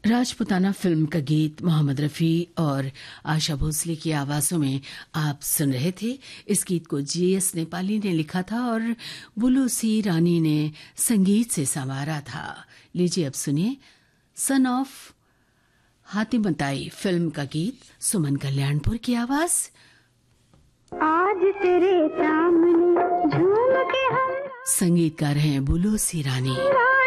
Rajputana film का गीत मोहम्मद रफ़ी और आशा भोसले की आवाज़ों में आप सुन रहे थे। इस गीत को जीएस नेपाली ने लिखा था और बुलू सी रानी ने संगीत से संवारा था। लीजिए अब सुनिए सन ऑफ हातिमताई फिल्म का गीत, सुमन कल्याणपुर की आवाज़। आज तेरे सामने झूम के हम संगीतकार हैं बुलू सी रानी।